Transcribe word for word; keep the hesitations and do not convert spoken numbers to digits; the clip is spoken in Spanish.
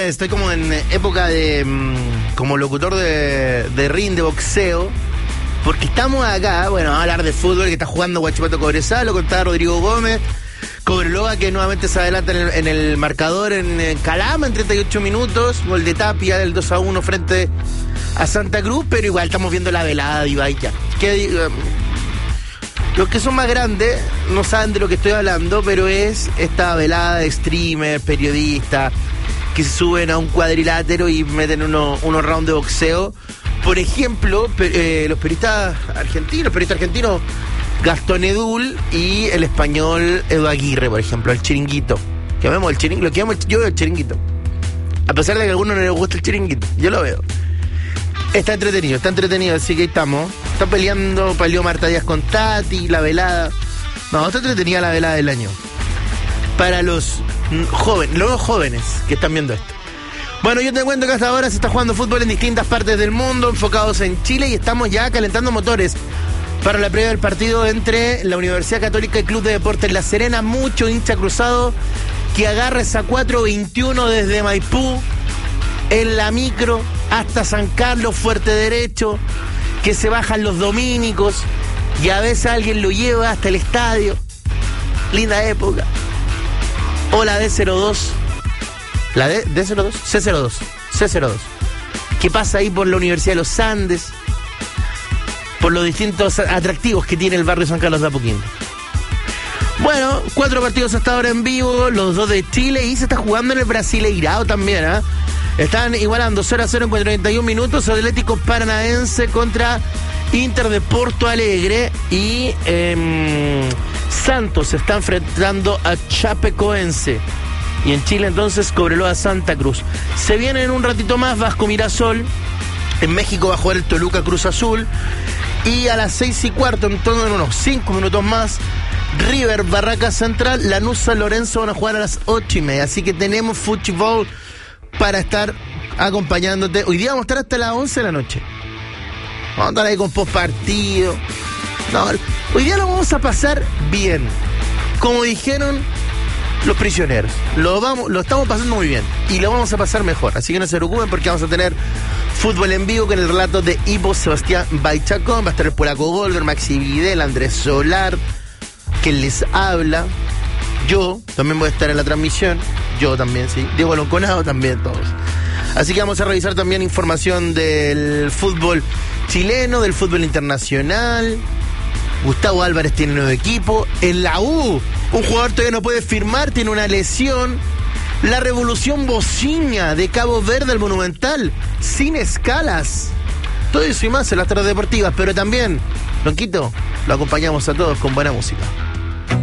estoy como en época de... como locutor de, de ring, de boxeo, porque estamos acá, bueno, a hablar de fútbol, que está jugando Huachipato Cobresal, lo contaba Rodrigo Gómez, Cobreloa que nuevamente se adelanta en el, en el marcador en, en Calama en treinta y ocho minutos, gol de Tapia del dos a uno frente a Santa Cruz, pero igual estamos viendo la velada de Ibai ya. Que, um, los que son más grandes no saben de lo que estoy hablando, pero es esta velada de streamers, periodistas, que se suben a un cuadrilátero y meten unos uno rounds de boxeo. Por ejemplo, pe- eh, los periodistas argentinos, periodistas argentinos Gastón Edul y el español Edu Aguirre, por ejemplo, el chiringuito. Que vemos el chiringuito, lo que llamo el, yo veo el chiringuito. A pesar de que a algunos no les gusta el chiringuito, yo lo veo. Está entretenido, está entretenido, así que ahí estamos. Está peleando, peleó Marta Díaz con Tati, la velada. No, está entretenida la velada del año. Para los jóvenes, los jóvenes que están viendo esto. Bueno, yo te cuento que hasta ahora se está jugando fútbol en distintas partes del mundo, enfocados en Chile, y estamos ya calentando motores para la previa del partido entre la Universidad Católica y Club de Deportes La Serena. Mucho hincha cruzado que agarra esa cuatro veintiuno desde Maipú en la micro hasta San Carlos, Fuerte Derecho, que se bajan los dominicos y a veces alguien lo lleva hasta el estadio. Linda época. O la D cero dos. ¿La D, D cero dos? C cero dos. C cero dos. ¿Qué pasa ahí por la Universidad de los Andes? Por los distintos atractivos que tiene el barrio San Carlos de Apoquindo. Bueno, cuatro partidos hasta ahora en vivo, los dos de Chile, y se está jugando en el Brasileirao también, ¿eh? Están igualando cero a cero en cuarenta y un minutos, Atlético Paranaense contra Inter de Porto Alegre, y eh, Santos se está enfrentando a Chapecoense. Y en Chile entonces Cobreloa Santa Cruz. Se viene en un ratito más Vasco Mirasol. En México va a jugar el Toluca Cruz Azul. Y a las seis y cuarto, en torno a unos cinco minutos más, River Barraca Central, Lanús San Lorenzo van a jugar a las ocho y media. Así que tenemos fútbol para estar acompañándote. Hoy día vamos a estar hasta las once de la noche. Vamos a estar ahí con post partido. No, hoy día lo vamos a pasar bien. Como dijeron los prisioneros, lo vamos, lo estamos pasando muy bien y lo vamos a pasar mejor, así que no se preocupen porque vamos a tener fútbol en vivo con el relato de Ivo Sebastián Baichacón, va a estar el Polaco Golver, Maxi Videl, Andrés Solar, que les habla, yo también voy a estar en la transmisión, yo también, sí, Diego Lonconado también, todos. Así que vamos a revisar también información del fútbol chileno, del fútbol internacional. Gustavo Álvarez tiene nuevo equipo. En la U, un jugador todavía no puede firmar, tiene una lesión. La revolución bociña de Cabo Verde al Monumental, sin escalas. Todo eso y más en las tardes deportivas, pero también, Lonquito, lo acompañamos a todos con buena música.